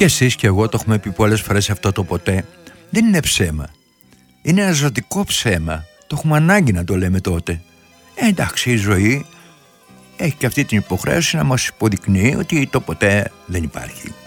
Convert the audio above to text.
Και εσείς και εγώ το έχουμε πει πολλές φορές, αυτό το ποτέ δεν είναι ψέμα. Είναι ένα ζωτικό ψέμα. Το έχουμε ανάγκη να το λέμε τότε. Εντάξει, η ζωή έχει και αυτή την υποχρέωση να μας υποδεικνύει ότι το ποτέ δεν υπάρχει.